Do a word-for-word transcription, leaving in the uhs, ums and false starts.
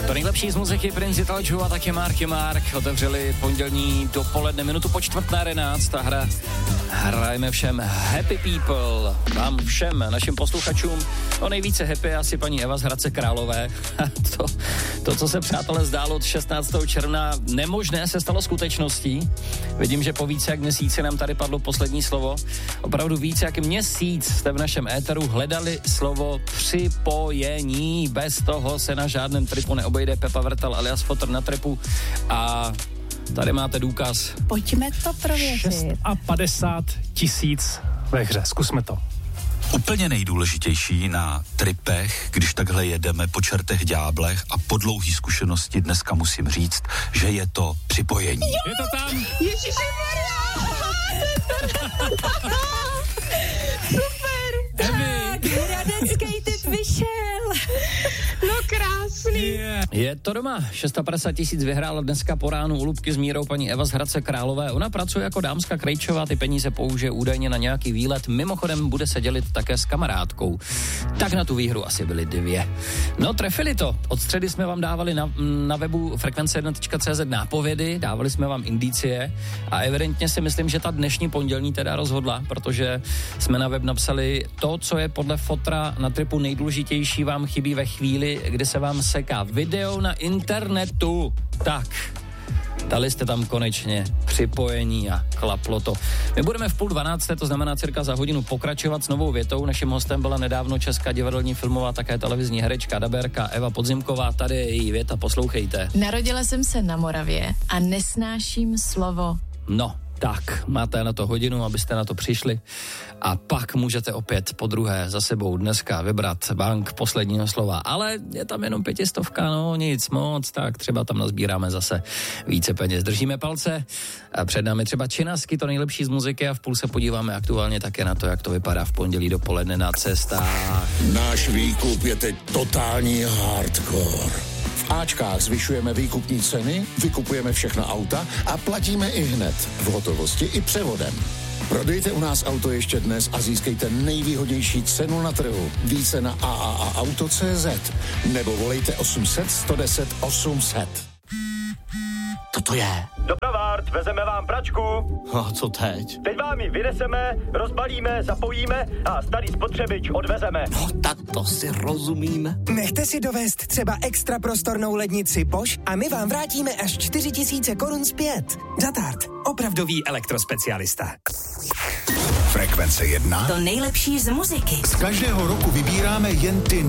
To nejlepší z muziky Prince Italčů a taky Marky Mark otevřeli pondělní dopoledne minutu po čtvrt na jedenáct. Ta hra hrajeme všem happy people, vám všem našim posluchačům. O nejvíce happy asi paní Eva z Hradce Králové. to, to, co se přátelé zdálo od šestnáctého června nemožné, se stalo skutečností. Vidím, že po více jak měsíci nám tady padlo poslední slovo. Opravdu více jak měsíc jste v našem éteru hledali slovo připojení. Bez toho se na žádném tripu neobejde. Pepa Vrtal alias Fotr na tripu a tady máte důkaz. Pojďme to prověřit. padesát tisíc ve hře, zkusme to. Úplně nejdůležitější na tripech, když takhle jedeme po čertech ďáblech a po dlouhý zkušenosti dneska musím říct, že je to připojení. Je to tam? Ježišmarja! Super! Tak, hradecký typ vyšel. No krásný. Yeah. Je to doma. padesát šest tisíc vyhrála dneska po ránu u Lubky s Mírou paní Eva z Hradce Králové. Ona pracuje jako dámská krejčová, ty peníze použije údajně na nějaký výlet. Mimochodem bude se dělit také s kamarádkou. Tak na tu výhru asi byly dvě. No, trefili to. Od středy jsme vám dávali na, na webu frekvence jedna tečka cé zet nápovědy, dávali jsme vám indicie a evidentně si myslím, že ta dnešní pondělní teda rozhodla, protože jsme na web napsali to, co je podle Fotra na tripu nejdůležitější, vám chybí ve chvíli, kdy se vám seká video na internetu. Tak, dali jste tam konečně připojení a klaplo to. My budeme v půl dvanácté, to znamená cirka za hodinu pokračovat s novou větou. Naším hostem byla nedávno česká divadelní, filmová, také televizní herečka, dabérka Eva Podzimková. Tady je její věta, poslouchejte. Narodila jsem se na Moravě a nesnáším slovo. No, tak, máte na to hodinu, abyste na to přišli a pak můžete opět po druhé za sebou dneska vybrat bank posledního slova, ale je tam jenom pětistovka, no nic moc, tak třeba tam nazbíráme zase více peněz. Držíme palce a před námi třeba Činasky, to nejlepší z muziky a v půl se podíváme aktuálně také na to, jak to vypadá v pondělí dopoledne na cestách. Náš výkup je teď totální hardcore. V Ačkách zvyšujeme výkupní ceny, vykupujeme všechna auta a platíme i hned, v hotovosti i převodem. Prodejte u nás auto ještě dnes a získejte nejvýhodnější cenu na trhu. Více na a a a auto tečka cé zet nebo volejte osm set, sto deset, osm set. Co to je? Dopravárt, vezeme vám pračku. A co teď? Teď vám ji vyneseme, rozbalíme, zapojíme a starý spotřebič odvezeme. No tak to si rozumíme. Nechte si dovést třeba extra prostornou lednici Bosch a my vám vrátíme až čtyři tisíce korun zpět. Datart, opravdový elektrospecialista. Frekvence jedna. To nejlepší z muziky. Z každého roku vybíráme jen ty